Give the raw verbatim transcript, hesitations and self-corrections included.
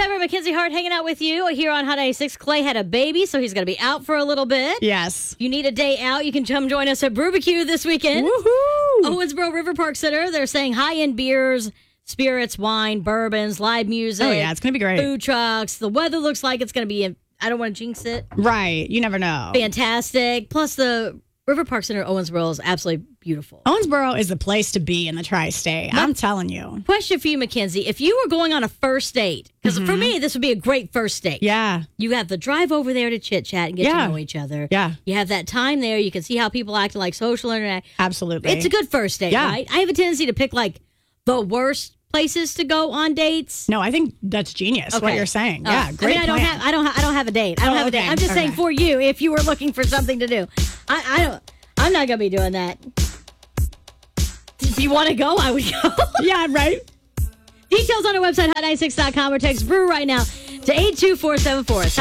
Deborah Mackenzie Hart hanging out with you here on Hot ninety-six. Clay had a baby, so he's going to be out for a little bit. Yes. You need a day out, you can come join us at Brewbarbecue this weekend. Woohoo! Owensboro River Park Center. They're saying high-end beers, spirits, wine, bourbons, live music. Oh, yeah, it's going to be great. Food trucks. The weather looks like it's going to be, I don't want to jinx it. Right. You never know. Fantastic. Plus, the River Park Center Owensboro is absolutely beautiful. Owensboro is the place to be in the tri-state. I'm telling you. Question for you, Mackenzie. If you were going on a first date, because Mm-hmm. for me, this would be a great first date. Yeah. You have the drive over there to chit-chat and get Yeah. to know each other. Yeah. You have that time there. You can see how people act like social internet. Absolutely. It's a good first date, Yeah. right? I have a tendency to pick like the worst places to go on dates. No, I think that's genius, what Okay. you're saying. Uh, Yeah, great I mean, I don't plan. have, I don't, ha- I don't have a date. I don't Oh, have a okay. date. I'm just saying Okay. for you, if you were looking for something to do, I, I don't. I'm not gonna be doing that. If you want to go, I would go. Yeah, right? Details on our website, hot ninety-six dot com, or text Brew right now to eight two four seven four.